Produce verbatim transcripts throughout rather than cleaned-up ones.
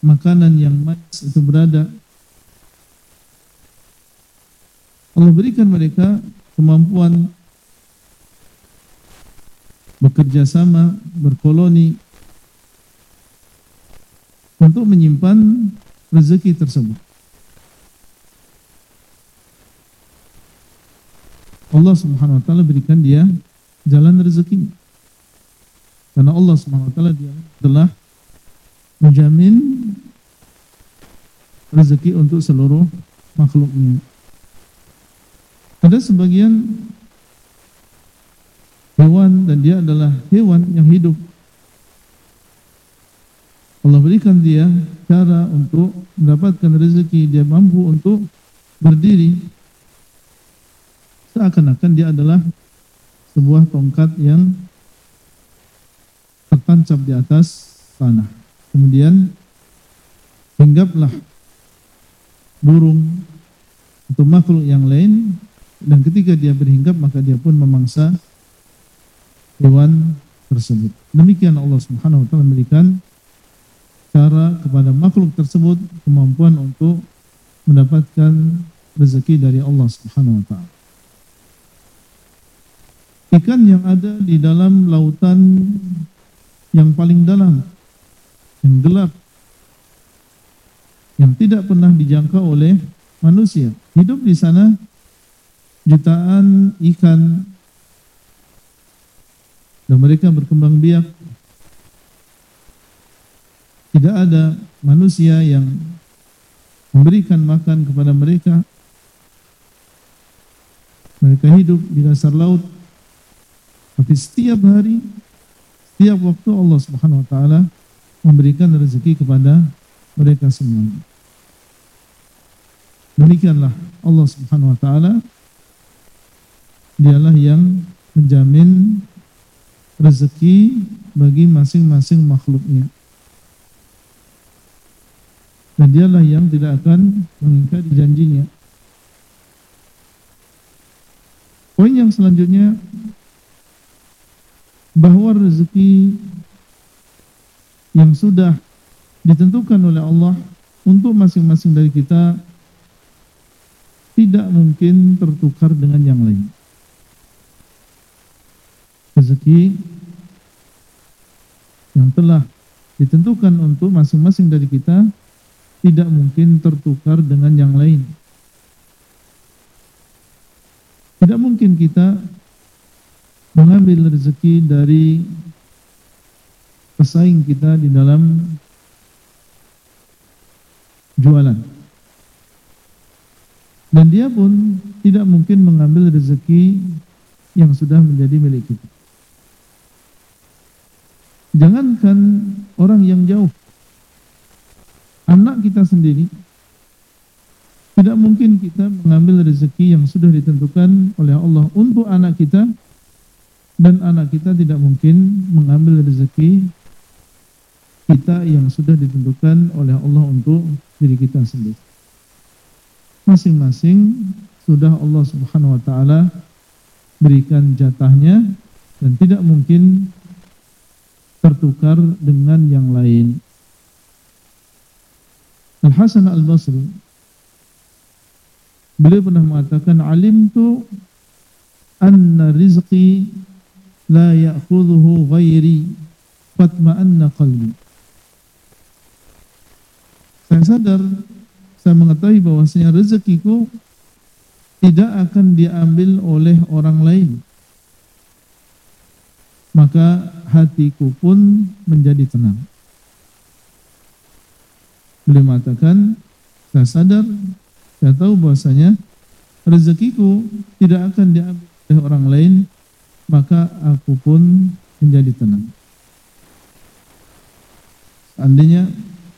makanan yang manis itu berada. Allah berikan mereka kemampuan bekerja sama, berkoloni untuk menyimpan rezeki tersebut. Allah Subhanahu wa taala berikan dia jalan rezekinya. Karena Allah Subhanahu wa taala dia telah menjamin rezeki untuk seluruh makhluknya. Ada sebagian hewan dan dia adalah hewan yang hidup. Allah berikan dia cara untuk mendapatkan rezeki, dia mampu untuk berdiri. Seakan-akan dia adalah sebuah tongkat yang tertancap di atas tanah. Kemudian hinggaplah burung atau makhluk yang lain, dan ketika dia berhinggap maka dia pun memangsa hewan tersebut. Demikian Allah Subhanahu wa taala memberikan cara kepada makhluk tersebut kemampuan untuk mendapatkan rezeki dari Allah Subhanahu wa taala. Ikan yang ada di dalam lautan yang paling dalam, yang gelap, yang tidak pernah dijangkau oleh manusia. Hidup di sana jutaan ikan dan mereka berkembang biak. Tidak ada manusia yang memberikan makan kepada mereka. Mereka hidup di dasar laut. Tapi setiap hari, setiap waktu Allah Subhanahu wa taala memberikan rezeki kepada mereka semua. Demikianlah Allah Subhanahu wa taala, dialah yang menjamin rezeki bagi masing-masing makhluknya. Dan dialah yang tidak akan mengingkari janjinya. Poin yang selanjutnya, bahwa rezeki yang sudah ditentukan oleh Allah untuk masing-masing dari kita tidak mungkin tertukar dengan yang lain. Rezeki yang telah ditentukan untuk masing-masing dari kita tidak mungkin tertukar dengan yang lain. Tidak mungkin kita mengambil rezeki dari pesaing kita di dalam jualan. Dan dia pun tidak mungkin mengambil rezeki yang sudah menjadi milik kita. Jangankan orang yang jauh, anak kita sendiri, tidak mungkin kita mengambil rezeki yang sudah ditentukan oleh Allah untuk anak kita, dan anak kita tidak mungkin mengambil rezeki kita yang sudah ditentukan oleh Allah untuk diri kita sendiri. Masing-masing sudah Allah Subhanahu wa taala berikan jatahnya dan tidak mungkin tertukar dengan yang lain. Al-Hasan Al-Basri, beliau pernah mengatakan, alimtu anna rizqi la ya'khudhuhu ghairi fatma'anna qalbi. Saya sadar, saya mengetahui bahwasanya rezekiku tidak akan diambil oleh orang lain, maka hatiku pun menjadi tenang. Beliau mengatakan, saya sadar, saya tahu bahwasanya rezekiku tidak akan diambil oleh orang lain, maka aku pun menjadi tenang. Seandainya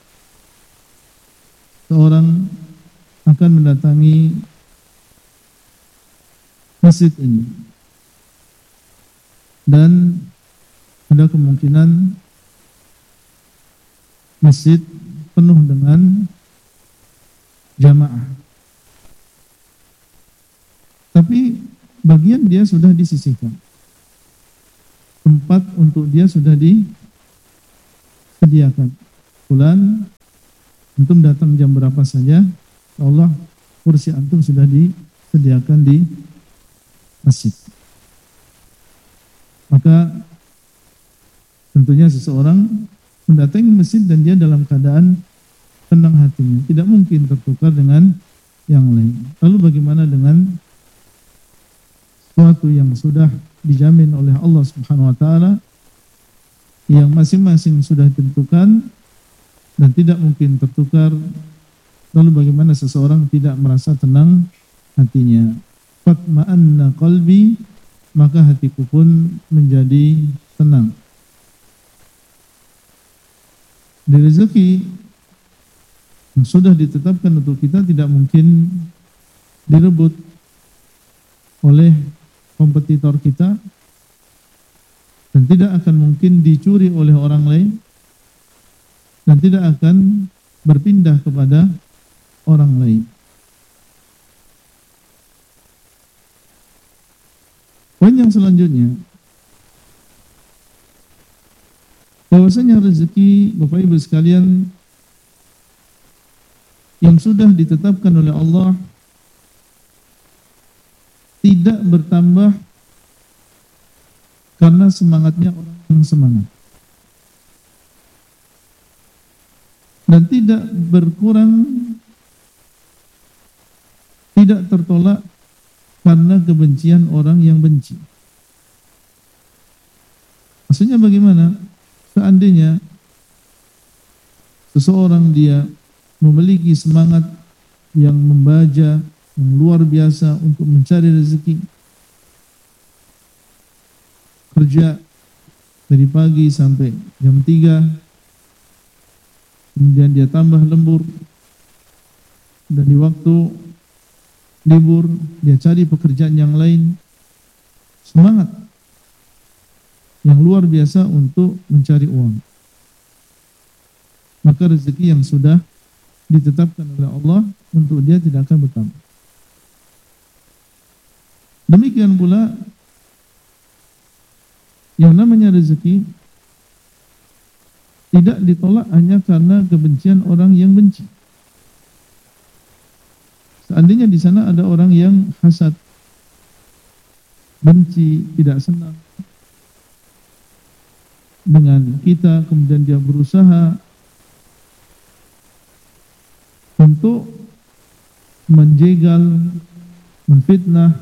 seorang akan mendatangi masjid ini dan ada kemungkinan masjid penuh dengan jamaah, tapi bagian dia sudah disisihkan, tempat untuk dia sudah disediakan. Fulan Antum datang jam berapa saja, Allah kursi antum sudah disediakan di masjid. Maka tentunya seseorang mendatangi masjid dan dia dalam keadaan tenang hatinya, tidak mungkin tertukar dengan yang lain. Lalu bagaimana dengan sesuatu yang sudah dijamin oleh Allah Subhanahu wa taala, yang masing-masing sudah ditentukan dan tidak mungkin tertukar? Lalu bagaimana seseorang tidak merasa tenang hatinya? Fatma'anna qalbi, maka hatiku pun menjadi tenang. Di rezeki yang sudah ditetapkan untuk kita tidak mungkin direbut oleh kompetitor kita dan tidak akan mungkin dicuri oleh orang lain dan tidak akan berpindah kepada orang lain. Poin yang selanjutnya, bahwasanya rezeki Bapak Ibu sekalian yang sudah ditetapkan oleh Allah tidak bertambah karena semangatnya orang yang semangat, dan tidak berkurang, tidak tertolak karena kebencian orang yang benci. Maksudnya bagaimana? Seandainya seseorang dia memiliki semangat yang membaja, yang luar biasa untuk mencari rezeki, kerja dari pagi sampai jam tiga, kemudian dia tambah lembur, dan di waktu libur dia cari pekerjaan yang lain, semangat yang luar biasa untuk mencari uang, maka rezeki yang sudah ditetapkan oleh Allah untuk dia tidak akan bertambah. Demikian pula yang namanya rezeki tidak ditolak hanya karena kebencian orang yang benci. Seandainya di sana ada orang yang hasad, benci, tidak senang dengan kita, kemudian dia berusaha untuk menjegal, menfitnah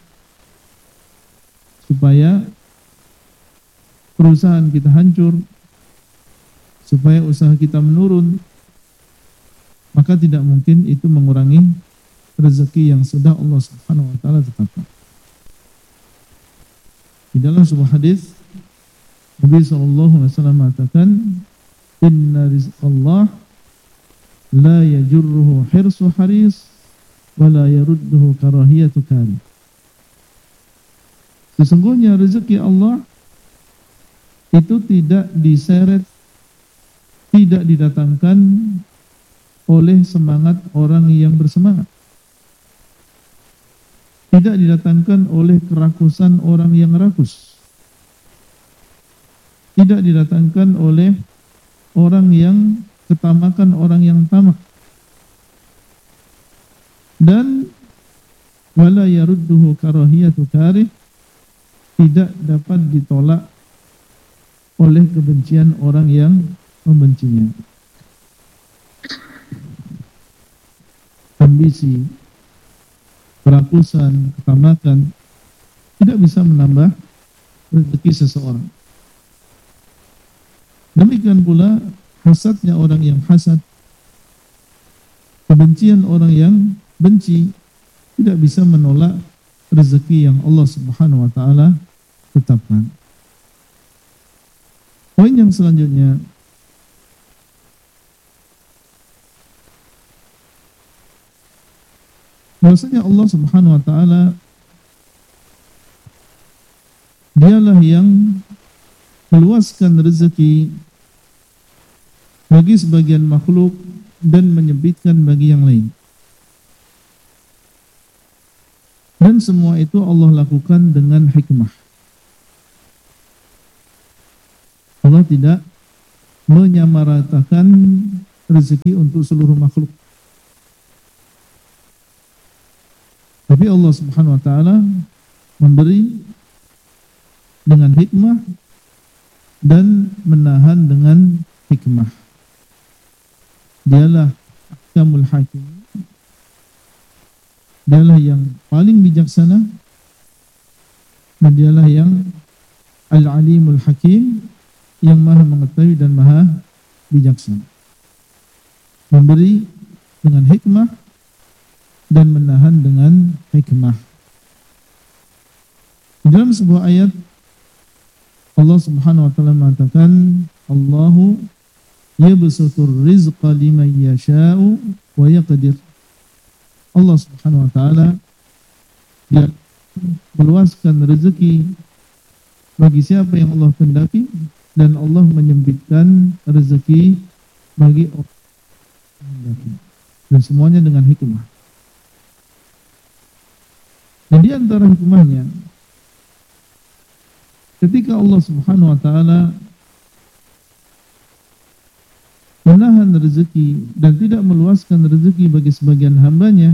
supaya perusahaan kita hancur, supaya usaha kita menurun, maka tidak mungkin itu mengurangi rezeki yang sudah Allah Subhanahu wa taala tetapkan. Di dalam sebuah hadis Nabi sallallahu alaihi wasallam mengatakan, inna rizqallah la yajurruhu hirsu haris wa la yarudduhu karahiyatu kari. Sesungguhnya rezeki Allah itu tidak diseret, tidak didatangkan oleh semangat orang yang bersemangat, tidak didatangkan oleh kerakusan orang yang rakus, tidak didatangkan oleh orang yang ketamakan orang yang tamak, dan wala yarudduhu karahiyatu karih, tidak dapat ditolak oleh kebencian orang yang membencinya. Ambisi, kerakusan, ketamakan tidak bisa menambah rezeki seseorang. Demikian pula hasadnya orang yang hasad, kebencian orang yang benci tidak bisa menolak rezeki yang Allah Subhanahu wa taala tetapkan. Poin yang selanjutnya, bahwasanya Allah Subhanahu wa taala dialah yang meluaskan rezeki bagi sebagian makhluk dan menyempitkan bagi yang lain. Dan semua itu Allah lakukan dengan hikmah. Allah tidak menyamaratakan rezeki untuk seluruh makhluk. Tapi Allah Subhanahu wa taala memberi dengan hikmah dan menahan dengan hikmah. Dialah ahkamul hakim. Dialah yang paling bijaksana dan dialah yang al-alimul hakim, yang maha mengetahui dan maha bijaksana. Memberi dengan hikmah dan menahan dengan hikmah. Dalam sebuah ayat Allah Subhanahu wa taala mengatakan, Allahu yabsutur rizqa liman yasha'u wa yaqdir. Allah Subhanahu wa taala dia meluaskan rezeki bagi siapa yang Allah kehendaki, dan Allah menyempitkan rezeki bagi orang yang kehendaki, dan semuanya dengan hikmah. Dan di antara hikmahnya, ketika Allah Subhanahu wa taala menahan rezeki dan tidak meluaskan rezeki bagi sebagian hambanya,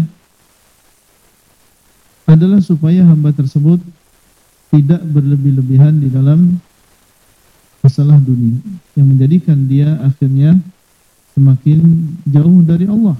adalah supaya hamba tersebut tidak berlebih-lebihan di dalam masalah dunia, yang menjadikan dia akhirnya semakin jauh dari Allah.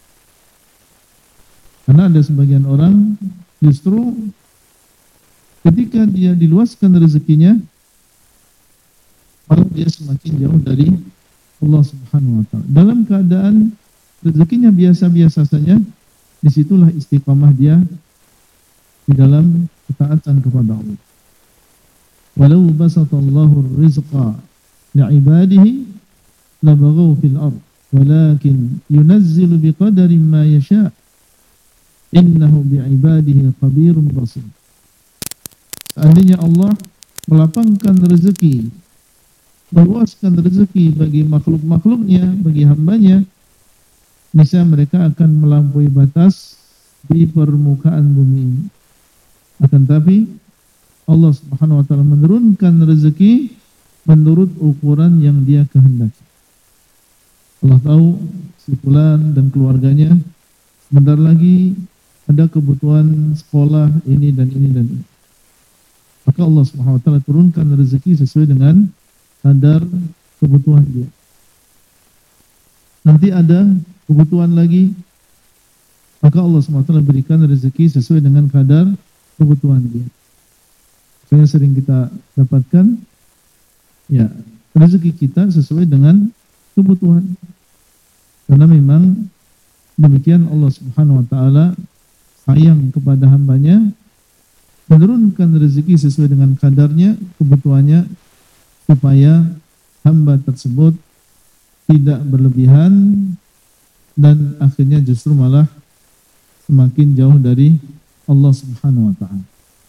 Karena ada sebagian orang justru ketika dia diluaskan rezekinya, malah dia semakin jauh dari Allah Subhanahu wa taala. Dalam keadaan rezekinya biasa-biasa saja, disitulah istiqamah dia di dalam ketaatan kepada Allah. Walau basatallahu rizqa li'ibadihi labaghaw fil ard walakin yunazzilu biqadarin ma yasha' innahu bi'ibadihi khabirun basir. Seandainya Allah melapangkan rezeki, meluaskan rezeki bagi makhluk-makhluknya, bagi hambanya, niscaya mereka akan melampaui batas di permukaan bumi ini. Akan tapi Allah Subhanahu wa taala menurunkan rezeki menurut ukuran yang Dia kehendaki. Allah tahu si fulan dan keluarganya sebentar lagi ada kebutuhan sekolah ini dan ini dan ini. Maka Allah Subhanahu wa taala turunkan rezeki sesuai dengan kadar kebutuhan dia. Nanti ada kebutuhan lagi, maka Allah Subhanahu wa taala berikan rezeki sesuai dengan kadar kebutuhan dia. Saya sering kita dapatkan, ya, rezeki kita sesuai dengan kebutuhan. Karena memang demikian Allah Subhanahu wa taala sayang kepada hambanya, menurunkan rezeki sesuai dengan kadarnya, kebutuhannya, supaya hamba tersebut tidak berlebihan dan akhirnya justru malah semakin jauh dari Allah Subhanahu wa taala.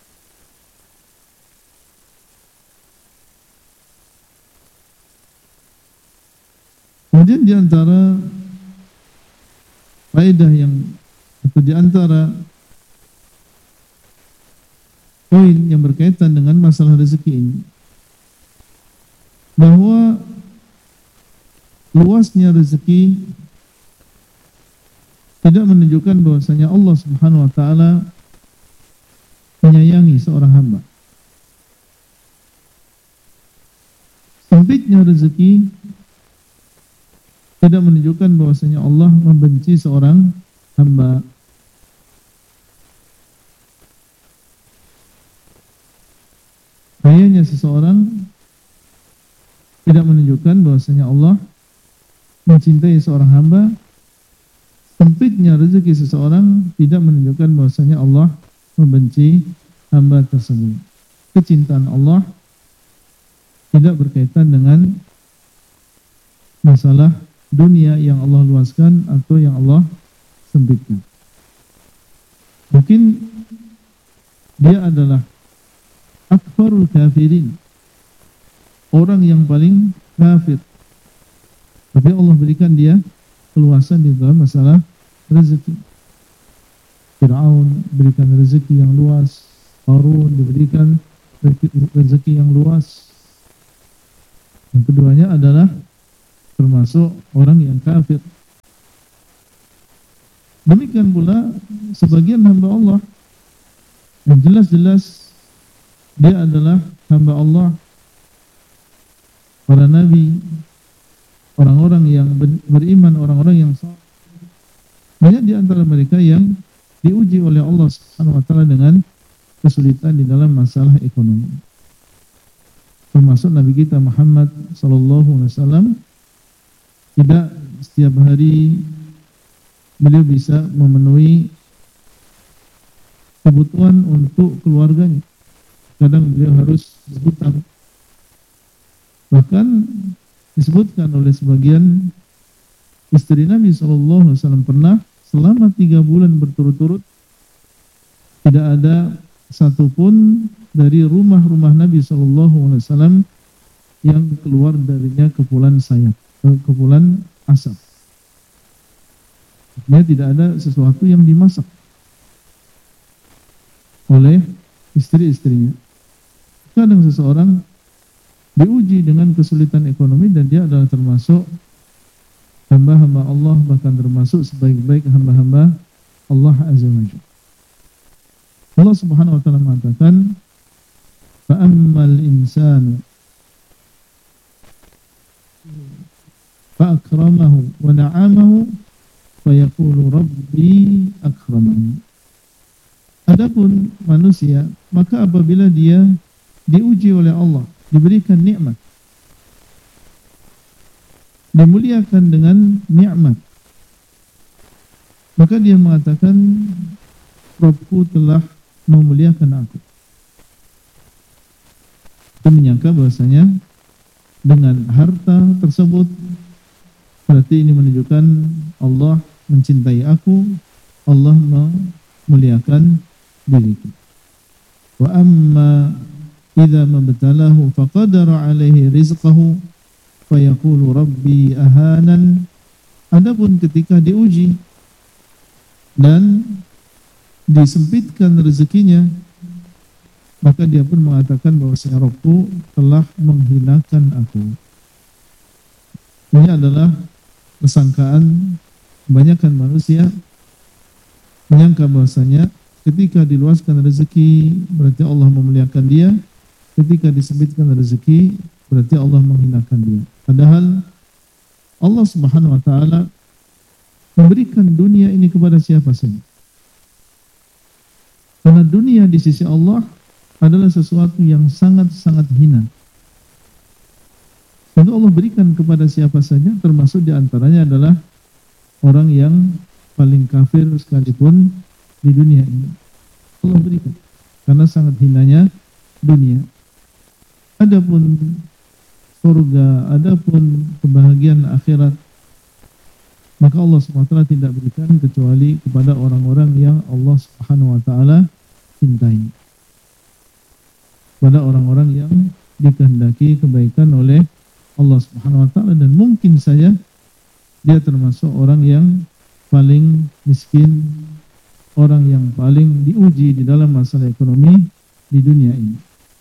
Kemudian di antara faedah yang atau di antara poin yang berkaitan dengan masalah rezeki ini, bahwa luasnya rezeki tidak menunjukkan bahwasanya Allah Subhanahu wa taala menyayangi seorang hamba. Sempitnya rezeki tidak menunjukkan bahwasanya Allah membenci seorang hamba. Kayanya seseorang tidak menunjukkan bahwasanya Allah mencintai seorang hamba. Sempitnya rezeki seseorang tidak menunjukkan bahwasanya Allah membenci hamba tersebut. Kecintaan Allah tidak berkaitan dengan masalah dunia yang Allah luaskan atau yang Allah sempitkan. Mungkin dia adalah akfarul kafirin, orang yang paling kafir, tapi Allah berikan dia keluasan di dalam masalah rezeki. Fir'aun berikan rezeki yang luas, Qarun diberikan rezeki yang luas. Yang keduanya adalah termasuk orang yang kafir. Demikian pula sebagian hamba Allah yang jelas-jelas dia adalah hamba Allah, para nabi, orang-orang yang beriman, orang-orang yang saleh. Banyak di antara mereka yang diuji oleh Allah Subhanahu wa taala dengan kesulitan di dalam masalah ekonomi. Termasuk Nabi kita Muhammad sallallahu alaihi wasallam, tidak setiap hari beliau bisa memenuhi kebutuhan untuk keluarganya. Kadang beliau harus berhutang. Bahkan disebutkan oleh sebagian istri Nabi sallallahu alaihi wasallam pernah selama tiga bulan berturut-turut tidak ada satupun dari rumah-rumah Nabi sallallahu alaihi wasallam yang keluar darinya kepulan sayap, kepulan asap. Artinya tidak ada sesuatu yang dimasak oleh istri-istrinya. Kadang seseorang diuji dengan kesulitan ekonomi dan dia adalah termasuk hamba-hamba Allah, bahkan termasuk sebaik-baik hamba-hamba Allah Azza wa Jalla. Allah Subhanahu wa taala mengatakan, "Fa ammal insanu fa akramahu wa na'amahu fa yaqulu rabbi akramani." Adapun manusia, maka apabila dia diuji oleh Allah, diberikan nikmat, dimuliakan dengan nikmat, maka dia mengatakan, Rabbku telah memuliakan aku. Dia menyangka bahwasanya dengan harta tersebut berarti ini menunjukkan Allah mencintai aku, Allah memuliakan diriku. Wa amma idza mabtalahu faqadara alaihi rizqahu fayaqulu rabbi ahanan. Adapun ketika diuji dan disempitkan rezekinya, maka dia pun mengatakan bahwasanya Rabbku telah menghinakan aku. Ini adalah kesangkaan kebanyakan manusia, menyangka bahwasanya ketika diluaskan rezeki berarti Allah memuliakan dia, ketika disempitkan rezeki berarti Allah menghinakan dia. Padahal Allah Subhanahu wa taala memberikan dunia ini kepada siapa saja. Karena dunia di sisi Allah adalah sesuatu yang sangat-sangat hina. Dan Allah berikan kepada siapa saja, termasuk diantaranya adalah orang yang paling kafir sekalipun di dunia ini. Allah berikan karena sangat hinanya dunia. Adapun surga, adapun kebahagiaan akhirat, maka Allah subhanahu wa taala tidak berikan kecuali kepada orang-orang yang Allah subhanahu wa taala cintai, pada orang-orang yang dikehendaki kebaikan oleh Allah subhanahu wa taala. Dan mungkin saja dia termasuk orang yang paling miskin, orang yang paling diuji di dalam masalah ekonomi di dunia ini.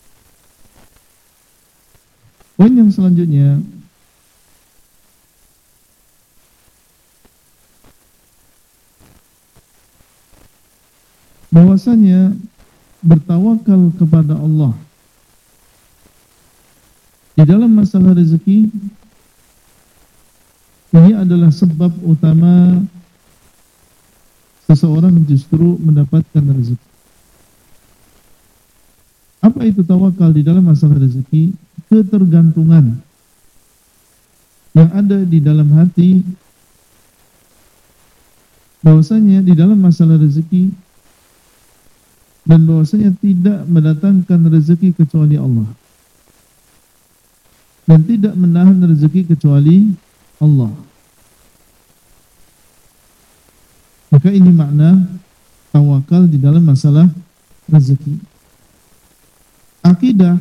Poin yang selanjutnya, bahwasanya bertawakal kepada Allah di dalam masalah rezeki ini adalah sebab utama seseorang justru mendapatkan rezeki. Apa itu tawakal di dalam masalah rezeki? Ketergantungan yang ada di dalam hati bahwasanya di dalam masalah rezeki, dan bahwasanya tidak mendatangkan rezeki kecuali Allah, dan tidak menahan rezeki kecuali Allah. Maka ini makna tawakal di dalam masalah rezeki. Akidah,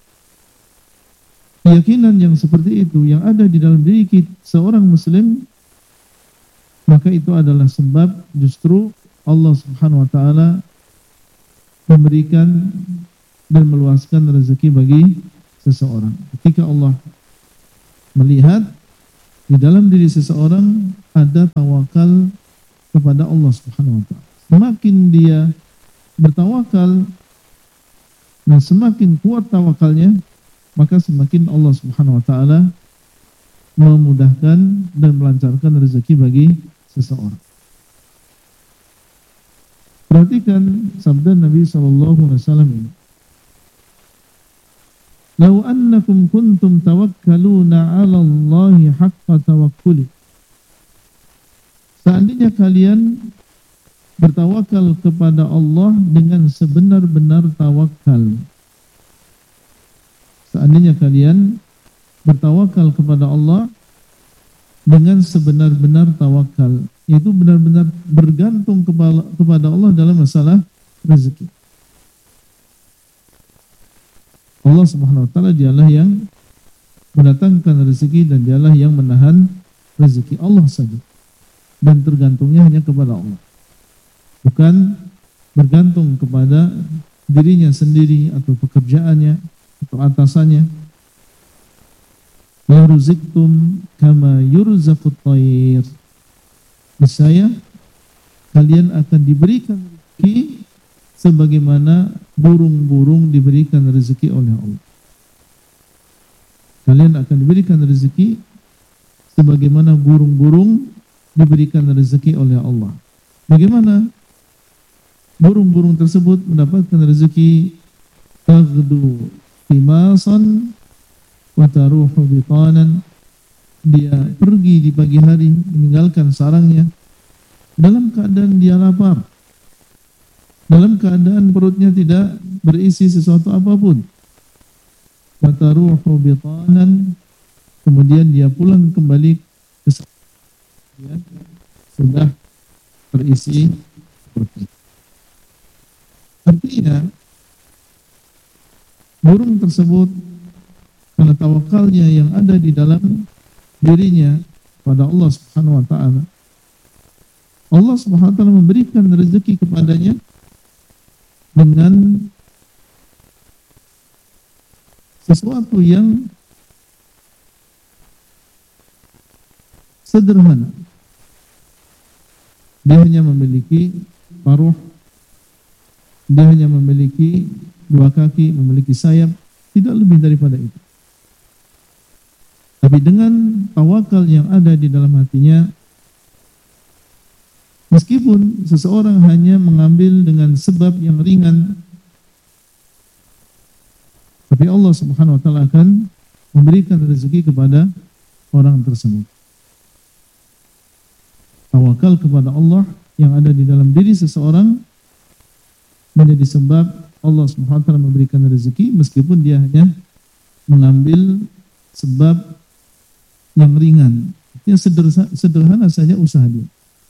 keyakinan yang seperti itu yang ada di dalam diri kita, seorang muslim, maka itu adalah sebab justru Allah subhanahu wa ta'ala memberikan dan meluaskan rezeki bagi seseorang. Ketika Allah melihat di dalam diri seseorang ada tawakal kepada Allah Subhanahu wa taala. Semakin dia bertawakal dan semakin kuat tawakalnya, maka semakin Allah Subhanahu wa taala memudahkan dan melancarkan rezeki bagi seseorang. Perhatikan sabda Nabi sallallahu alaihi wasallam ini. "Lau annakum kuntum tawakkaluna 'ala Allahi haqqa tawakkuli." Seandainya kalian bertawakal kepada Allah dengan sebenar-benar tawakal. Seandainya kalian bertawakal kepada Allah dengan sebenar-benar tawakal, yaitu benar-benar bergantung kepada Allah dalam masalah rezeki. Allah Subhanahu wa taala dialah yang mendatangkan rezeki dan dialah yang menahan rezeki, Allah saja. Dan tergantungnya hanya kepada Allah. Bukan bergantung kepada dirinya sendiri atau pekerjaannya atau atasannya. La ruziktum kama yurzaqut thair. Niscaya kalian akan diberikan rezeki sebagaimana burung-burung diberikan rezeki oleh Allah. Kalian akan diberikan rezeki sebagaimana burung-burung diberikan rezeki oleh Allah. Bagaimana burung-burung tersebut mendapatkan rezeki? Taghdu timasan wa taruhu bitanan. Dia pergi di pagi hari meninggalkan sarangnya dalam keadaan dia lapar, dalam keadaan perutnya tidak berisi sesuatu apapun. Wa taruhu bitanan, kemudian dia pulang kembali ke ya, sudah terisi perut. Artinya burung tersebut karena tawakalnya yang ada di dalam dirinya pada Allah Subhanahu wa taala, Allah Subhanahu wa taala memberikan rezeki kepadanya dengan sesuatu yang sederhana. Dia hanya memiliki paruh, dia hanya memiliki dua kaki, memiliki sayap, tidak lebih daripada itu. Tapi dengan tawakal yang ada di dalam hatinya, meskipun seseorang hanya mengambil dengan sebab yang ringan, tapi Allah Subhanahu wa taala akan memberikan rezeki kepada orang tersebut. Tawakal kepada Allah yang ada di dalam diri seseorang menjadi sebab Allah Subhanahu wa taala memberikan rezeki meskipun dia hanya mengambil sebab yang ringan. Artinya sederhana, sederhana saja usaha dia.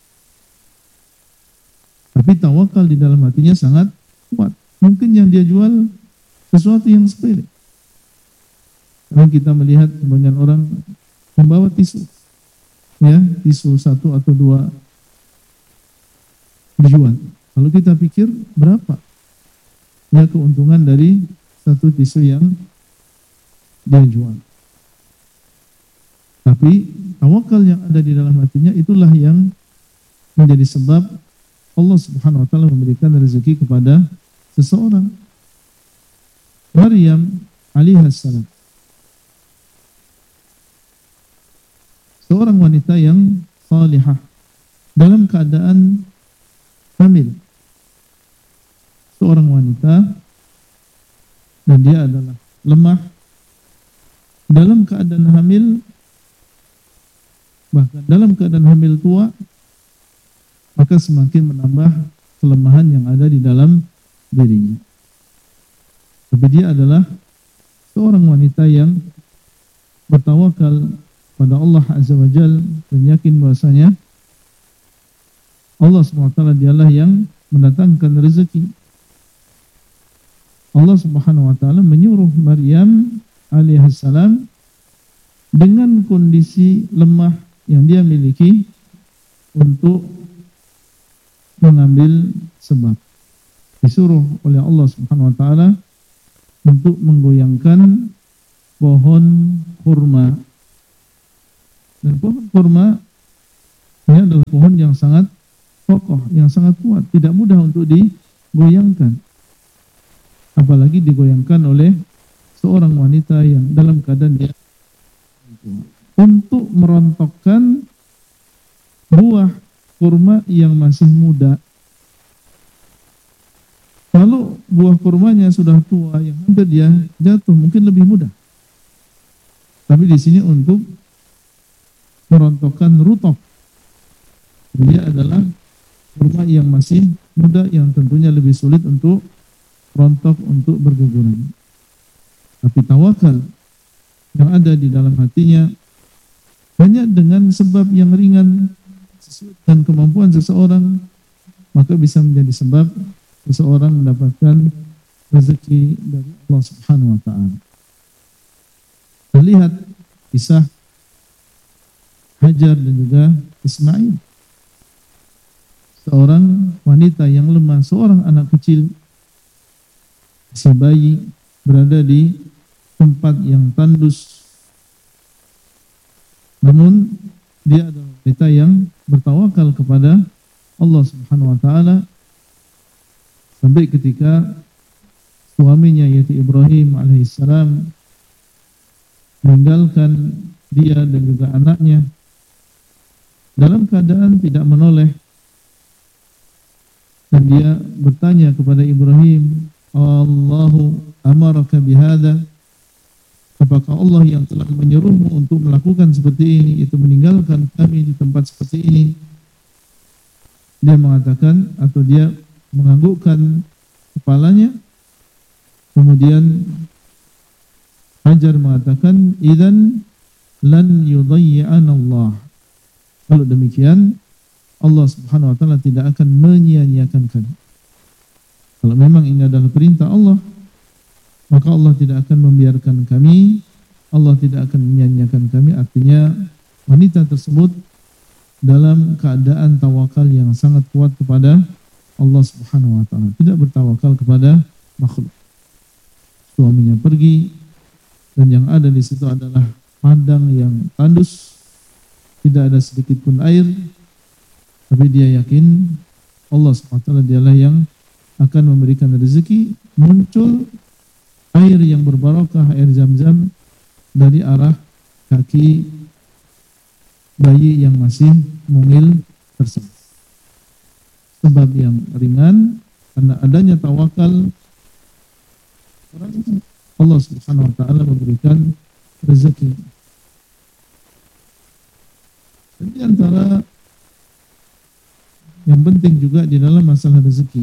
Tapi tawakal di dalam hatinya sangat kuat. Mungkin yang dia jual sesuatu yang sepele. Kalau kita melihat sebagian orang membawa tisu, ya, tisu satu atau dua dijual. Kalau kita pikir berapa ya keuntungan dari satu tisu yang dia jual. Tapi tawakal yang ada di dalam hatinya itulah yang menjadi sebab Allah Subhanahu wa taala memberikan rezeki kepada seseorang. Maryam alaihissalam, seorang wanita yang salihah dalam keadaan hamil. Seorang wanita dan dia adalah lemah dalam keadaan hamil, bahkan dalam keadaan hamil tua, maka semakin menambah kelemahan yang ada di dalam dirinya. Tapi dia adalah seorang wanita yang bertawakal pada Allah Azza wa Jalla dan yakin bahwasanya Allah Subhanahu wa taala dialah yang mendatangkan rezeki. Allah Subhanahu wa taala menyuruh Maryam alaihissalam dengan kondisi lemah yang dia miliki untuk mengambil sebab. Disuruh oleh Allah Subhanahu wa taala untuk menggoyangkan pohon kurma Dan pohon kurma ini adalah pohon yang sangat kokoh, yang sangat kuat, tidak mudah untuk digoyangkan. Apalagi digoyangkan oleh seorang wanita yang dalam keadaan dia untuk merontokkan buah kurma yang masih muda. Kalau buah kurmanya sudah tua yang hampir dia jatuh, mungkin lebih mudah. Tapi di sini untuk merontokkan rutok, dia adalah kurma yang masih muda yang tentunya lebih sulit untuk rontok, untuk berguguran. Tapi tawakal yang ada di dalam hatinya hanya dengan sebab yang ringan dan kemampuan seseorang, maka bisa menjadi sebab seseorang mendapatkan rezeki dari Allah Subhanahu wa taala. Lihat kisah Hajar dan juga Ismail, seorang wanita yang lemah, seorang anak kecil, si bayi berada di tempat yang tandus, namun dia adalah wanita yang bertawakal kepada Allah Subhanahu wa taala sampai ketika suaminya yaitu Ibrahim alaihissalam meninggalkan dia dan juga anaknya dalam keadaan tidak menoleh, dan dia bertanya kepada Ibrahim, Allahu amaraka bihada, apakah Allah yang telah menyuruhmu untuk melakukan seperti ini, itu meninggalkan kami di tempat seperti ini? Dia mengatakan, atau dia menganggukkan kepalanya. Kemudian Hajar mengatakan, idzan lan yudayyi'ana Allah. Kalau demikian, Allah Subhanahu wa taala tidak akan menyia-nyiakan kami. Kalau memang ini adalah perintah Allah, maka Allah tidak akan membiarkan kami, Allah tidak akan menyia-nyiakan kami. Artinya wanita tersebut dalam keadaan tawakal yang sangat kuat kepada Allah Subhanahu wa taala, tidak bertawakal kepada makhluk. Suaminya pergi dan yang ada di situ adalah padang yang tandus, tidak ada sedikit pun air, tapi dia yakin Allah subhanahu wa taala dialah yang akan memberikan rezeki. Muncul air yang berbarokah, air Zam-Zam dari arah kaki bayi yang masih mungil tersebut. Sebab yang ringan karena adanya tawakal, Allah subhanahu wa ta'ala memberikan rezeki. Jadi antara yang penting juga di dalam masalah rezeki,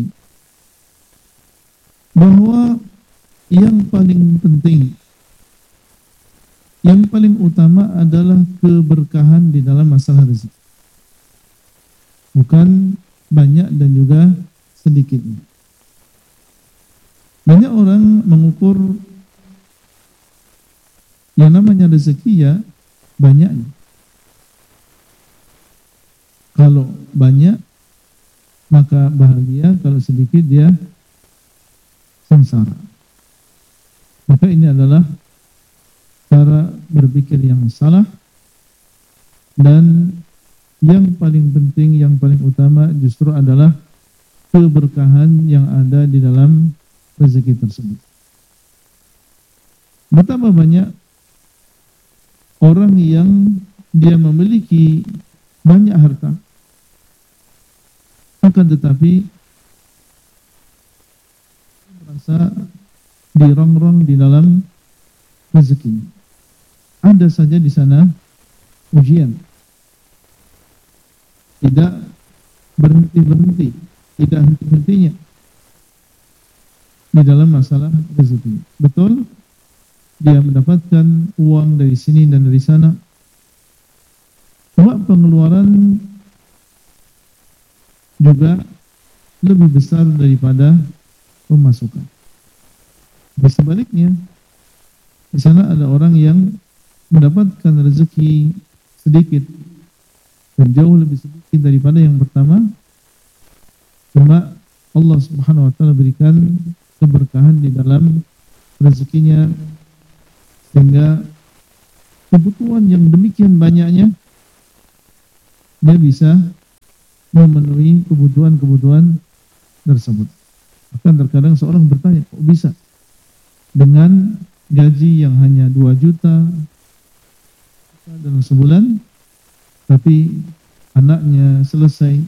bahwa yang paling penting, yang paling utama adalah keberkahan di dalam masalah rezeki. Bukan banyak dan juga sedikitnya. Banyak orang mengukur yang namanya rezeki ya banyaknya. Kalau banyak maka bahagia, kalau sedikit dia sengsara. Maka ini adalah cara berpikir yang salah, dan yang paling penting, yang paling utama justru adalah keberkahan yang ada di dalam rezeki tersebut. Betapa banyak orang yang dia memiliki banyak harta, akan tetapi merasa dirongrong di dalam rezeki. Ada saja di sana ujian, tidak berhenti-berhenti, tidak henti-hentinya di dalam masalah rezeki. Betul, dia mendapatkan uang dari sini dan dari sana, cuma pengeluaran juga lebih besar daripada pemasukan. Di sebaliknya, di sana ada orang yang mendapatkan rezeki sedikit dan jauh lebih sedikit daripada yang pertama, cuma Allah Subhanahu wa taala berikan keberkahan di dalam rezekinya, sehingga kebutuhan yang demikian banyaknya dia bisa memenuhi kebutuhan-kebutuhan tersebut. Bahkan terkadang seorang bertanya, kok bisa dengan gaji yang hanya dua juta dalam sebulan, tapi anaknya selesai,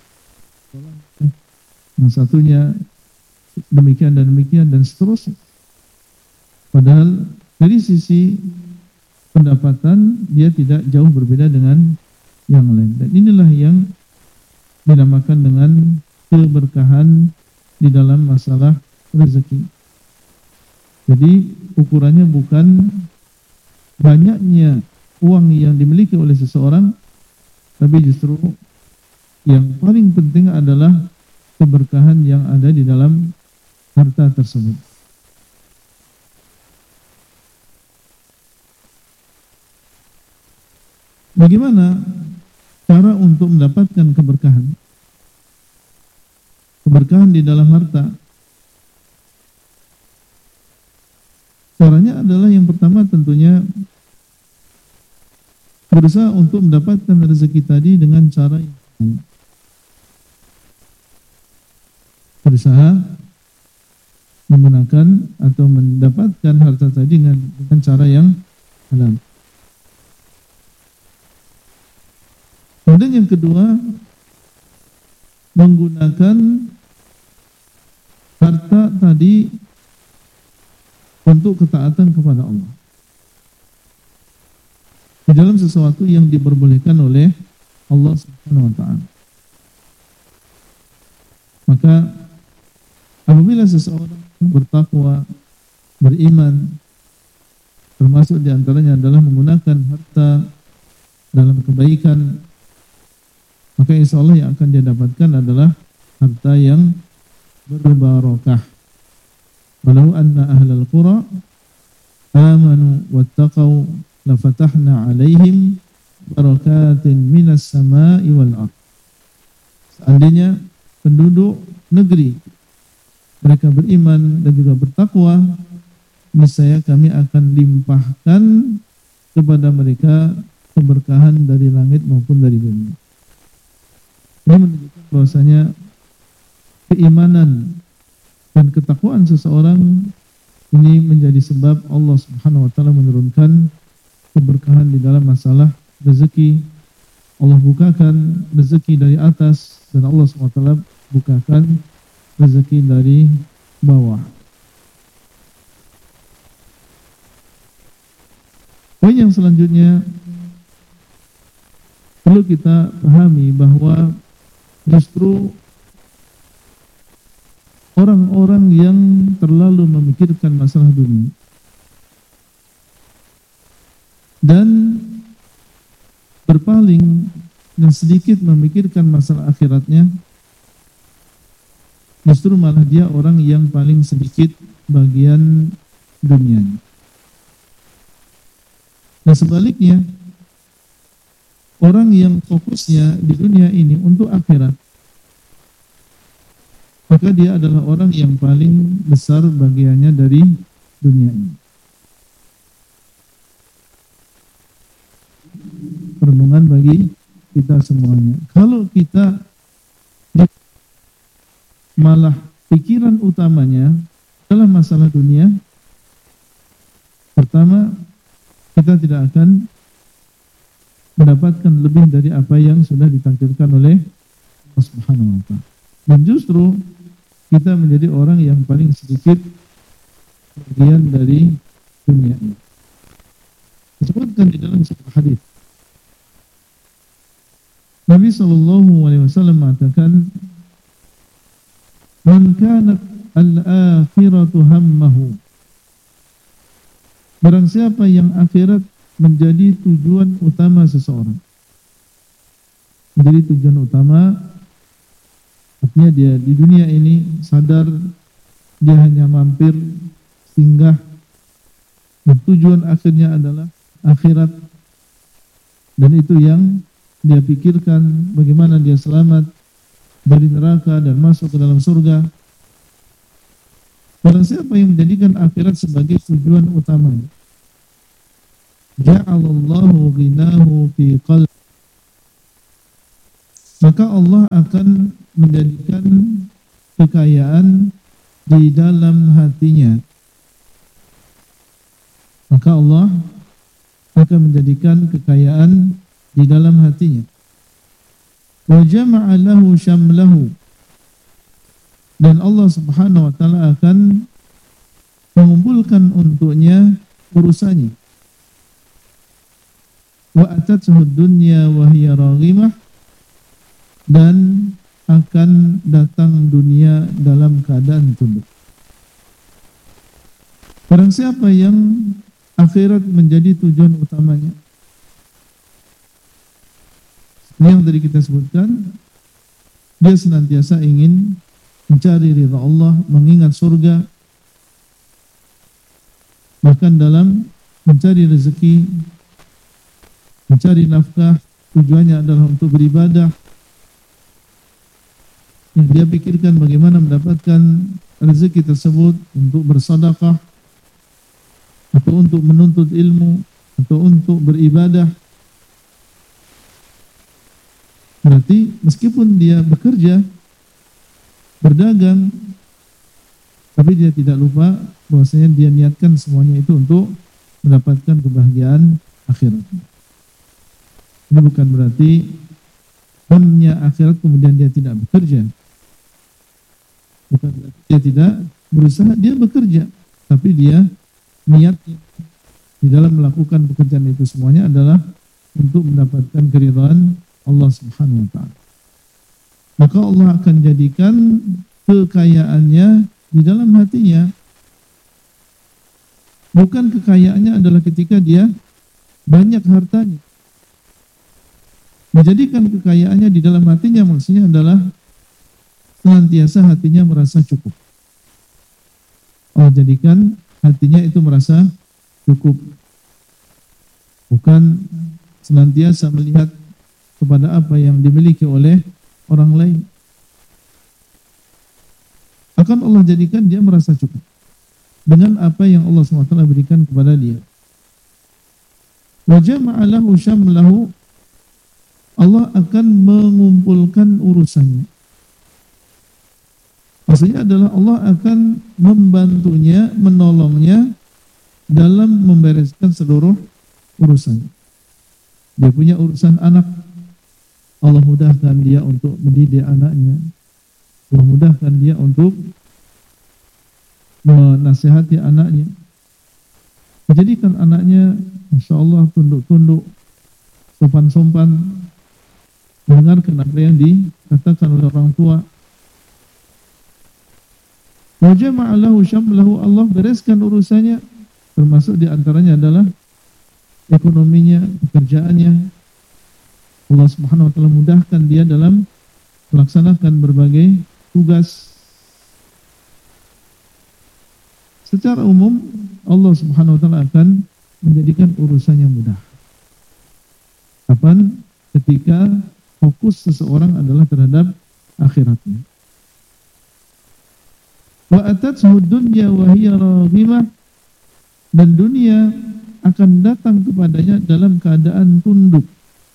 yang satunya demikian dan demikian dan seterusnya. Padahal dari sisi pendapatan dia tidak jauh berbeda dengan yang lain. Dan inilah yang dinamakan dengan keberkahan di dalam masalah rezeki. Jadi ukurannya bukan banyaknya uang yang dimiliki oleh seseorang, tapi justru yang paling penting adalah keberkahan yang ada di dalam harta tersebut. Bagaimana cara untuk mendapatkan keberkahan? Keberkahan di dalam harta. Caranya adalah yang pertama tentunya berusaha untuk mendapatkan rezeki tadi dengan cara yang baik. Berusaha menggunakan atau mendapatkan harta tadi dengan, dengan cara yang halal. Kemudian yang kedua, menggunakan harta tadi untuk ketaatan kepada Allah di dalam sesuatu yang diperbolehkan oleh Allah Subhanahu wa taala. Maka apabila seseorang bertakwa, beriman, termasuk diantaranya adalah menggunakan harta dalam kebaikan, maka insya Allah yang akan dia dapatkan adalah harta yang berbarokah. Walau anna ahlal qura amanu wattaqau lafatahna alaihim barakatin minas sama'i wal ardh. Seandainya penduduk negeri mereka beriman dan juga bertakwa, niscaya kami akan limpahkan kepada mereka keberkahan dari langit maupun dari bumi. Ini menunjukkan bahwasanya keimanan dan ketakwaan seseorang ini menjadi sebab Allah Subhanahu wa taala menurunkan keberkahan di dalam masalah rezeki. Allah bukakan rezeki dari atas dan Allah Subhanahu wa taala bukakan rezeki dari bawah. Poin yang selanjutnya perlu kita pahami bahwa justru orang-orang yang terlalu memikirkan masalah dunia dan berpaling dan sedikit memikirkan masalah akhiratnya, justru malah dia orang yang paling sedikit bagian dunianya. Dan sebaliknya, orang yang fokusnya di dunia ini untuk akhirat, maka dia adalah orang yang paling besar bagiannya dari dunia ini. Perenungan bagi kita semuanya. Kalau kita malah pikiran utamanya adalah masalah dunia, pertama, kita tidak akan mendapatkan lebih dari apa yang sudah ditakdirkan oleh Allah Subhanahu wa taala. Dan justru kita menjadi orang yang paling sedikit bagian dari dunia ini. Disebutkan di dalam sebuah hadis, Nabi sallallahu alaihi wasallam mengatakan, "Man kanat al-akhiratu hammahu." Barang siapa yang akhirat menjadi tujuan utama seseorang. Menjadi tujuan utama, artinya dia di dunia ini sadar dia hanya mampir, singgah, dan tujuan akhirnya adalah akhirat, dan itu yang dia pikirkan bagaimana dia selamat dari neraka dan masuk ke dalam surga. Barang siapa yang menjadikan akhirat sebagai tujuan utamanya, ja'alallahu ghinahu fi qalbi, maka Allah akan menjadikan kekayaan di dalam hatinya. Maka Allah akan menjadikan kekayaan di dalam hatinya. Wa jama'a lahu syamlahu, dan Allah Subhanahu wa taala akan mengumpulkan untuknya urusannya. Wa atathu dunya wa hiya raghimah, dan akan datang dunia dalam keadaan tunduk. Barang siapa yang akhirat menjadi tujuan utamanya, yang tadi kita sebutkan, dia senantiasa ingin mencari ridha Allah, mengingat surga, bahkan dalam mencari rezeki, mencari nafkah, tujuannya adalah untuk beribadah. Yang dia pikirkan bagaimana mendapatkan rezeki tersebut untuk bersedekah, atau untuk menuntut ilmu, atau untuk beribadah. Berarti meskipun dia bekerja, berdagang, tapi dia tidak lupa bahwasanya dia niatkan semuanya itu untuk mendapatkan kebahagiaan akhirat. Ini bukan berarti punya akhirat kemudian dia tidak bekerja. Bukan berarti dia tidak berusaha, dia bekerja, tapi dia niatnya di dalam melakukan pekerjaan itu semuanya adalah untuk mendapatkan keridhaan Allah Subhanahu wa taala. Maka Allah akan jadikan kekayaannya di dalam hatinya. Bukan kekayaannya adalah ketika dia banyak hartanya. Menjadikan kekayaannya di dalam hatinya maksudnya adalah senantiasa hatinya merasa cukup. Allah jadikan hatinya itu merasa cukup. Bukan senantiasa melihat kepada apa yang dimiliki oleh orang lain. Akan Allah jadikan dia merasa cukup dengan apa yang Allah subhanahu wa taala berikan kepada dia. Wa jama'a lahu syamlahu, Allah akan mengumpulkan urusannya. Maksudnya adalah Allah akan membantunya, menolongnya dalam membereskan seluruh urusannya. Dia punya urusan anak, Allah mudahkan dia untuk mendidik anaknya. Allah mudahkan dia untuk menasihati anaknya. Menjadikan anaknya, Masya Allah, tunduk-tunduk, sopan-sopan, mendengarkan apa yang dikatakan oleh orang tua. Wa jama'a lahu syamlahu, Allah bereskan urusannya, termasuk diantaranya adalah ekonominya, pekerjaannya. Allah Subhanahu wa taala mudahkan dia dalam melaksanakan berbagai tugas. Secara umum Allah Subhanahu wa taala akan menjadikan urusannya mudah. Kapan? Ketika fokus seseorang adalah terhadap akhiratnya. Wa atathu dunya wa hiya raghimah, dan dunia akan datang kepadanya dalam keadaan tunduk.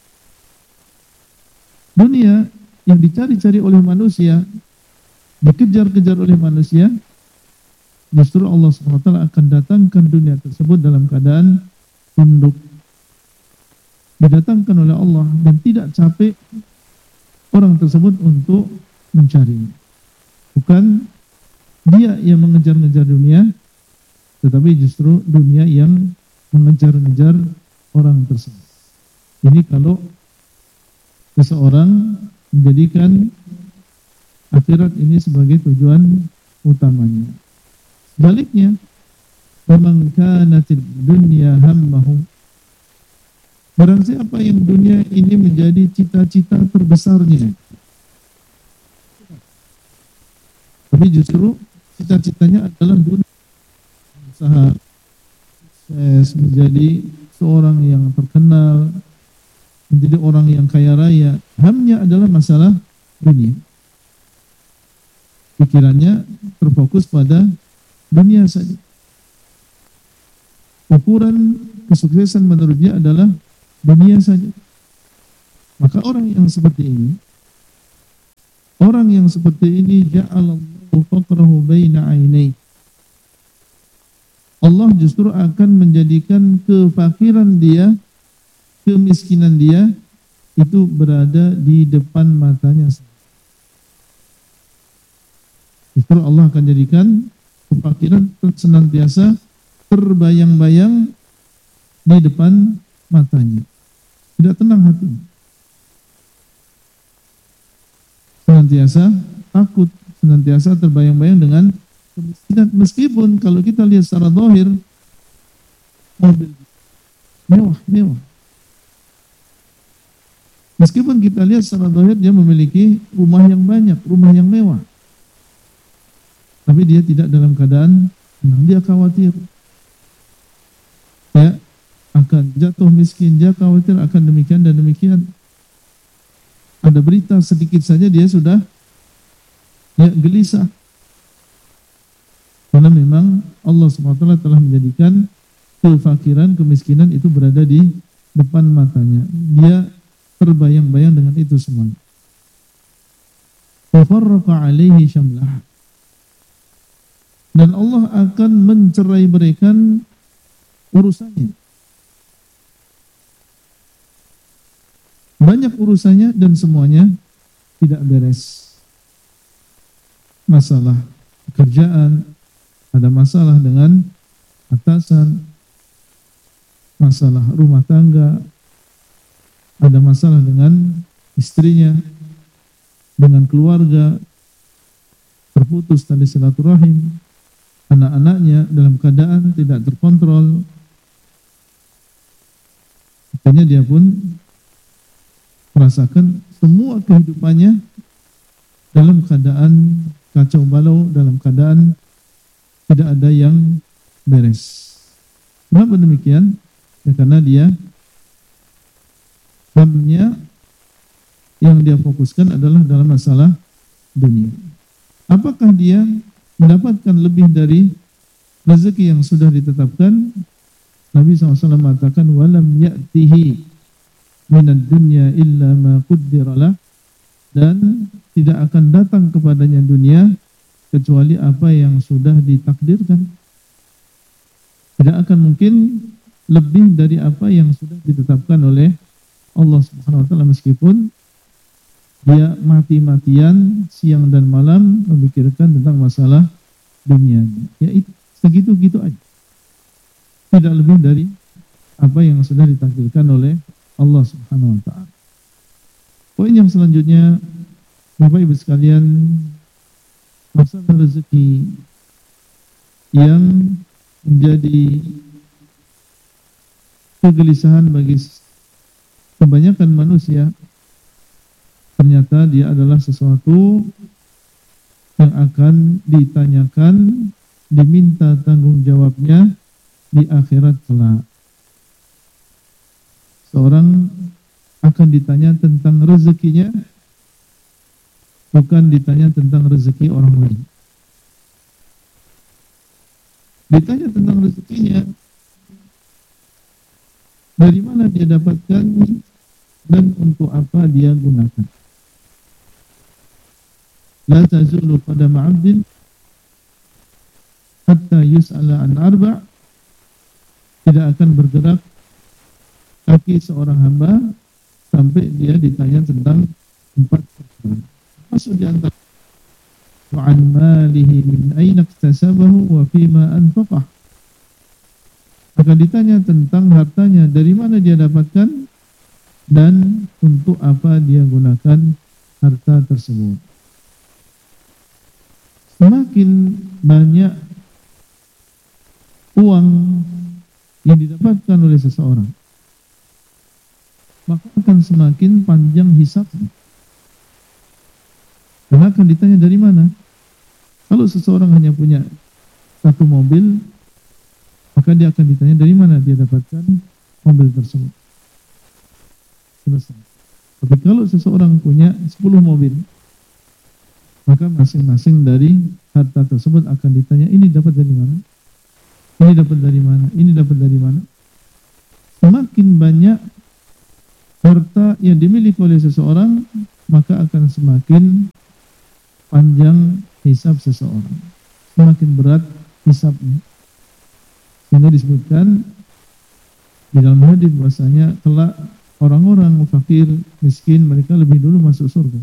Dunia yang dicari-cari oleh manusia, dikejar-kejar oleh manusia, justru Allah subhanahu wa taala akan datangkan dunia tersebut dalam keadaan tunduk. Didatangkan oleh Allah dan tidak capek orang tersebut untuk mencarinya. Bukan dia yang mengejar-ngejar dunia, tetapi justru dunia yang mengejar-ngejar orang tersebut. Ini kalau seseorang menjadikan akhirat ini sebagai tujuan utamanya. Sebaliknya, faman kanatid dunya hammahu, barang siapa yang dunia ini menjadi cita-cita terbesarnya, tapi justru cita-citanya adalah dunia, usaha, sukses, menjadi seorang yang terkenal, menjadi orang yang kaya raya, hamnya adalah masalah dunia. Pikirannya terfokus pada dunia saja. Ukuran kesuksesan menurut dia adalah dunia saja. Maka orang yang seperti ini, Orang yang seperti ini ja'alallahu faqrahu baina ainai. Allah justru akan menjadikan kefakiran dia, kemiskinan dia itu berada di depan matanya. Justru Allah akan jadikan kefakiran senantiasa terbayang-bayang di depan matanya. Tidak tenang hatinya. Senantiasa takut, senantiasa terbayang-bayang dengan kemiskinan. Meskipun kalau kita lihat secara zahir, mobil mewah, mewah. Meskipun kita lihat secara zahir dia memiliki rumah yang banyak, rumah yang mewah. Tapi dia tidak dalam keadaan tenang, dia khawatir. Ya, akan jatuh miskin, dia khawatir akan demikian dan demikian. Ada berita sedikit saja dia sudah ya gelisah. Karena memang Allah subhanahu wa taala telah menjadikan kefakiran, kemiskinan itu berada di depan matanya. Dia terbayang-bayang dengan itu semua. Wa farraqa alaihi syamlah. Dan Allah akan mencerai-beraikan urusannya. Banyak urusannya dan semuanya tidak beres. Masalah pekerjaan, ada masalah dengan atasan, masalah rumah tangga, ada masalah dengan istrinya, dengan keluarga, terputus tali silaturahim, anak-anaknya dalam keadaan tidak terkontrol. Akhirnya dia pun merasakan semua kehidupannya dalam keadaan kacau balau, dalam keadaan tidak ada yang beres. Kenapa demikian? Ya karena dia hamnya yang dia fokuskan adalah dalam masalah dunia. Apakah dia mendapatkan lebih dari rezeki yang sudah ditetapkan? Nabi shallallahu alaihi wasallam mengatakan, walam ya'tihi minad dunya illa ma qaddaralah, dan tidak akan datang kepadanya dunia kecuali apa yang sudah ditakdirkan. Tidak akan mungkin lebih dari apa yang sudah ditetapkan oleh Allah Subhanahu wa taala, meskipun dia mati-matian siang dan malam memikirkan tentang masalah dunia. Ya itu segitu-gitu aja. Tidak lebih dari apa yang sudah ditakdirkan oleh Allah Subhanahu wa taala. Poin yang selanjutnya, Bapak Ibu sekalian, masalah rezeki yang menjadi kegelisahan bagi kebanyakan manusia, ternyata dia adalah sesuatu yang akan ditanyakan, diminta tanggung jawabnya di akhirat kelak. Seorang akan ditanya tentang rezekinya, bukan ditanya tentang rezeki orang lain. Ditanya tentang rezekinya, dari mana dia dapatkan dan untuk apa dia gunakan. La tazulu qadama 'abdin hatta yus'ala an arba'. Tidak akan bergerak kaki seorang hamba sampai dia ditanya tentang empat perkara. Masuk di antara wa an malihi min aina iktasabahu wa fima anfaqah. Akan ditanya tentang hartanya, dari mana dia dapatkan dan untuk apa dia gunakan harta tersebut. Semakin banyak uang yang didapatkan oleh seseorang, maka akan semakin panjang hisabnya. Karena akan ditanya dari mana. Kalau seseorang hanya punya satu mobil, maka dia akan ditanya dari mana dia dapatkan mobil tersebut. Selesai. Tapi kalau seseorang punya sepuluh mobil, maka masing-masing dari harta tersebut akan ditanya, ini dapat dari mana? Ini dapat dari mana? Ini dapat dari mana? Semakin banyak harta yang dimiliki oleh seseorang, maka akan semakin panjang hisab seseorang, semakin berat hisabnya. Sehingga disebutkan di dalam hadis bahwasanya kelak orang-orang fakir, miskin, mereka lebih dulu masuk surga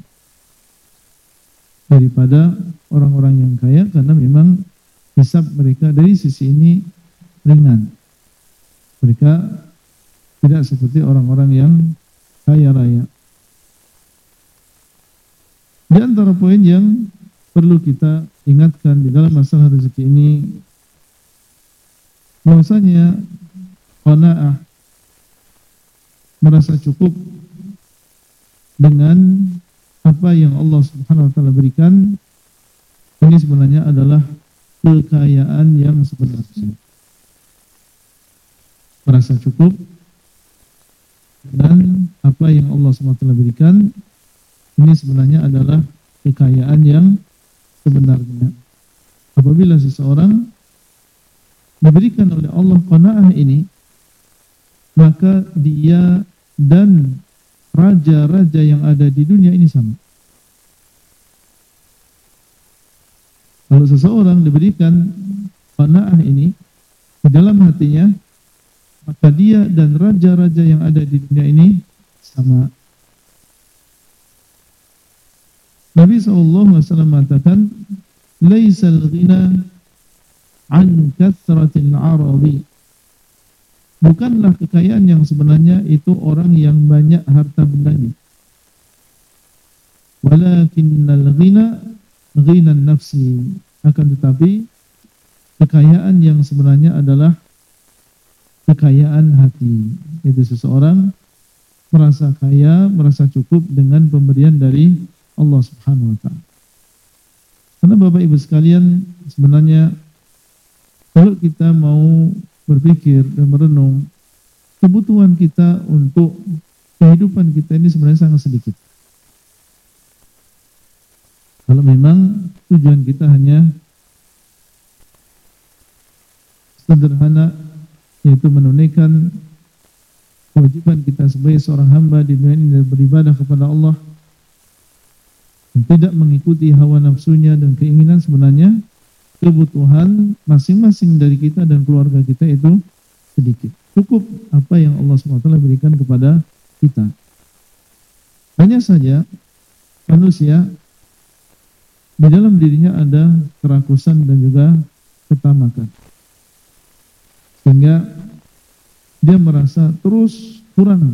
daripada orang-orang yang kaya, karena memang hisab mereka dari sisi ini ringan. Mereka tidak seperti orang-orang yang kaya raya. Di antara poin yang perlu kita ingatkan di dalam masalah rezeki ini, bahwasanya qanaah, merasa cukup dengan apa yang Allah Subhanahu wa taala berikan, ini sebenarnya adalah kekayaan yang sebenarnya. Merasa cukup dengan apa yang Allah Subhanahu wa taala berikan, ini sebenarnya adalah kekayaan yang sebenarnya. Apabila seseorang diberikan oleh Allah qanaah ini, maka dia dan raja-raja yang ada di dunia ini sama. Kalau seseorang diberikan qanaah ini di dalam hatinya, maka dia dan raja-raja yang ada di dunia ini sama. Nabi shallallahu alaihi wasallam mengatakan, "Laisal ghina an kathratil 'aradi." Bukanlah kekayaan yang sebenarnya itu orang yang banyak harta bendanya. Walakinnal ghina ghinan nafsi. Akan tetapi kekayaan yang sebenarnya adalah kekayaan hati. Itu seseorang merasa kaya, merasa cukup dengan pemberian dari Allah Subhanahu wa taala. Karena Bapak Ibu sekalian, sebenarnya kalau kita mau berpikir dan merenung, kebutuhan kita untuk kehidupan kita ini sebenarnya sangat sedikit. Kalau memang tujuan kita hanya sederhana, yaitu menunaikan kewajiban kita sebagai seorang hamba di dunia ini dan beribadah kepada Allah, dan tidak mengikuti hawa nafsunya dan keinginan, sebenarnya kebutuhan masing-masing dari kita dan keluarga kita itu sedikit. Cukup apa yang Allah subhanahu wa taala berikan kepada kita. Hanya saja manusia di dalam dirinya ada kerakusan dan juga ketamakan, sehingga dia merasa terus kurang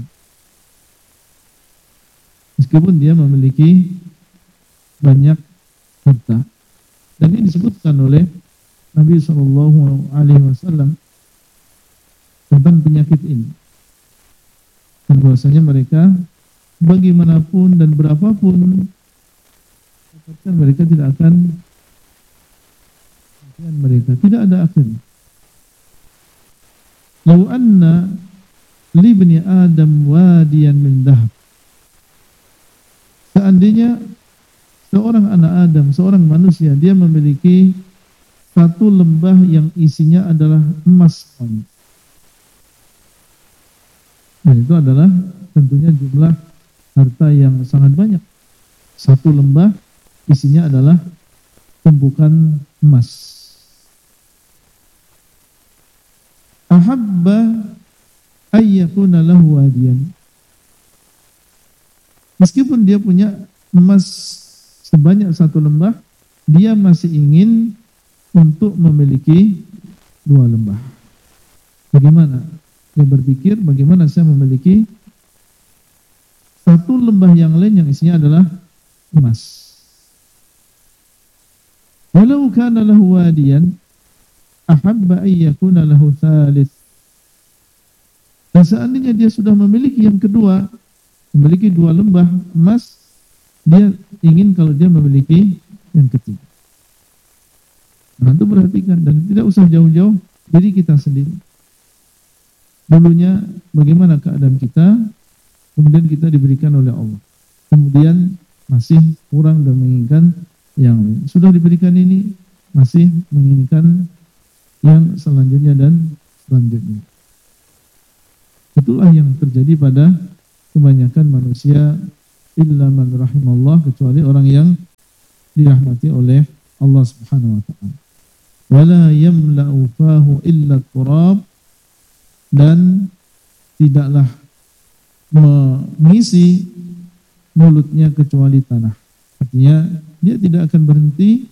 meskipun dia memiliki banyak harta. Dan ini disebutkan oleh Nabi shallallahu alaihi wasallam tentang penyakit ini. Dan bahwasanya mereka bagaimanapun dan berapapun mereka tidak akan mereka tidak ada akhir. Lau anna li bani Adam wadiyan min dhahab. Seandainya seorang anak Adam, seorang manusia, dia memiliki satu lembah yang isinya adalah emas. Dan itu adalah tentunya jumlah harta yang sangat banyak. Satu lembah isinya adalah tumpukan emas. Ahabba ayyakuna lahu wadiyan. Meskipun dia punya emas sebanyak satu lembah, dia masih ingin untuk memiliki dua lembah. Bagaimana? Dia berpikir, bagaimana saya memiliki satu lembah yang lain yang isinya adalah emas. Walau kana lahu wadiyan, ahabba ayyakuna lahu thalith. Dan seandainya dia sudah memiliki yang kedua, memiliki dua lembah emas, dia ingin kalau dia memiliki yang ketiga. Nah, itu perhatikan, dan tidak usah jauh-jauh diri kita sendiri. Dulunya bagaimana keadaan kita, kemudian kita diberikan oleh Allah, kemudian masih kurang dan menginginkan yang lain. Sudah diberikan ini, masih menginginkan yang selanjutnya dan selanjutnya. Itulah yang terjadi pada kebanyakan manusia, illa man rahimallah, kecuali orang yang dirahmati oleh Allah Subhanahu wa taala. Wala yamla'u fahu illa turab, dan tidaklah mengisi mulutnya kecuali tanah. Artinya dia tidak akan berhenti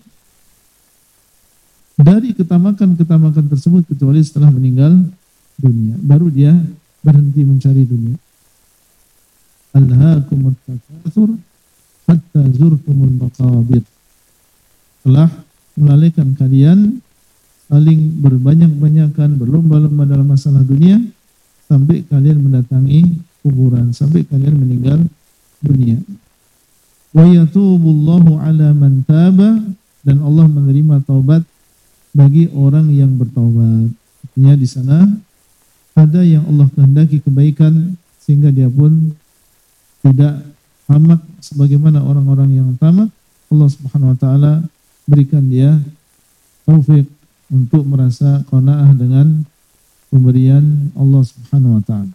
dari ketamakan-ketamakan tersebut kecuali setelah meninggal dunia, baru dia berhenti mencari dunia. Alhaakumut takatsur hatta zurtumul maqabir. Telah melalaikan kalian saling berbanyak-banyakan, berlomba-lomba dalam masalah dunia sampai kalian mendatangi kuburan, sampai kalian meninggal dunia. Wa yatubullahu ala man taba, dan Allah menerima taubat bagi orang yang bertaubat. Artinya di sana ada yang Allah kehendaki kebaikan sehingga dia pun tidak tamak sebagaimana orang-orang yang tamak. Allah Subhanahu wa taala berikan dia taufik untuk merasa qanaah dengan pemberian Allah Subhanahu wa taala.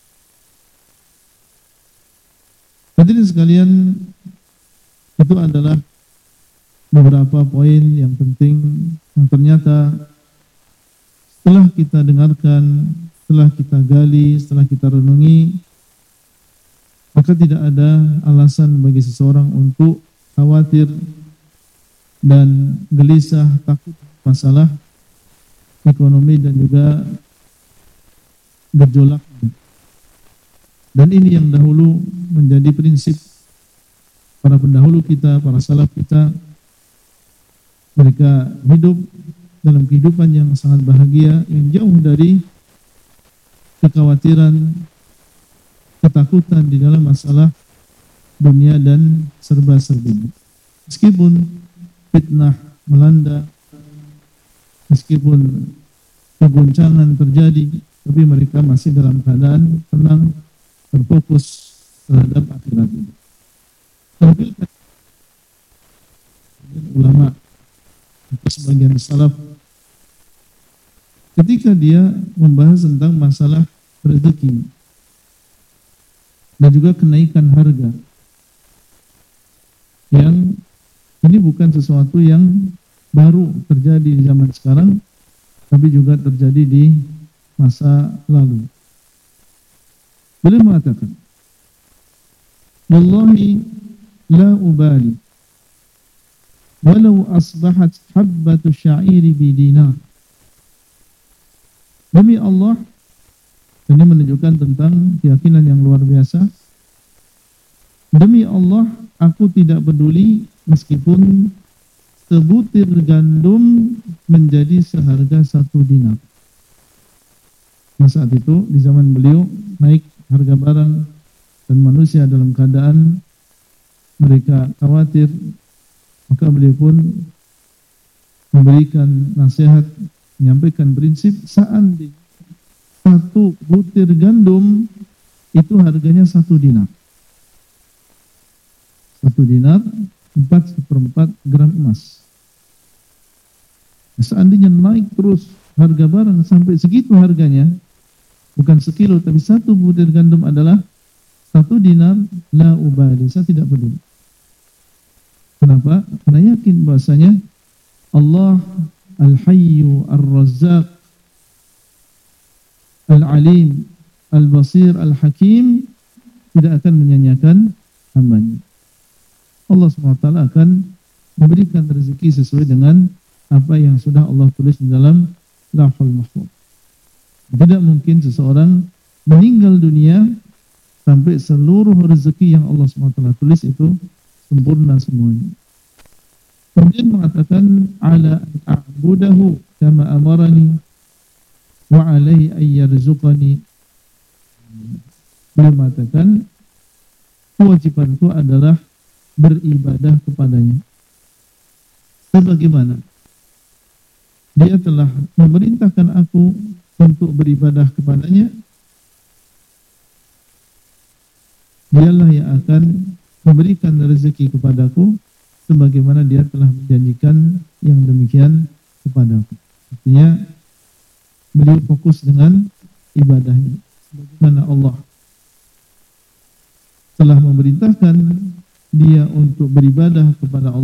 Hadirin sekalian, itu adalah beberapa poin yang penting yang ternyata setelah kita dengarkan, setelah kita gali, setelah kita renungi, maka tidak ada alasan bagi seseorang untuk khawatir dan gelisah, takut masalah ekonomi dan juga gejolak. Dan ini yang dahulu menjadi prinsip para pendahulu kita, para salaf kita. Mereka hidup dalam kehidupan yang sangat bahagia, yang jauh dari kekhawatiran, ketakutan di dalam masalah dunia dan serba-serbinya. Meskipun fitnah melanda, meskipun kegoncangan terjadi, tapi mereka masih dalam keadaan tenang, terfokus terhadap akhirat ini. Tampilkan ulama atau sebagian salaf ketika dia membahas tentang masalah rezeki dan juga kenaikan harga, yang ini bukan sesuatu yang baru terjadi di zaman sekarang, tapi juga terjadi di masa lalu. Beliau mengatakan, wallahi la ubali walau asbahat habbatu sya'iri bidinar. Demi Allah, ini menunjukkan tentang keyakinan yang luar biasa. Demi Allah, aku tidak peduli meskipun sebutir gandum menjadi seharga satu dinar. Nah, saat itu di zaman beliau naik harga barang dan manusia dalam keadaan mereka khawatir, maka beliau pun memberikan nasihat, menyampaikan prinsip, seandainya satu butir gandum itu harganya satu dinar. Satu dinar empat seperempat gram emas. Seandainya naik terus harga barang sampai segitu harganya, bukan sekilo tapi satu butir gandum adalah satu dinar, la ubali, saya tidak peduli. Kenapa? Karena yakin bahasanya Allah Al-Hayyu Ar-Razzaq Al-Alim Al-Basir Al-Hakim tidak akan menyanyiakan hambanya. Allah subhanahu wa taala akan memberikan rezeki sesuai dengan apa yang sudah Allah tulis di dalam Lauhul Mahfuz. Tidak mungkin seseorang meninggal dunia sampai seluruh rezeki yang Allah subhanahu wa taala tulis itu sempurna semuanya. Kemudian mengatakan ala a'budahu kama amarani wa alaihi ayyarzuqani. Beliau mengatakan kewajibanku adalah beribadah kepadanya sebagaimana dia telah memerintahkan aku untuk beribadah kepadanya. Dialah yang akan memberikan rezeki kepadaku sebagaimana dia telah menjanjikan yang demikian kepadaku. Artinya beliau fokus dengan ibadahnya sebagaimana Allah telah memerintahkan dia untuk beribadah kepada Allah.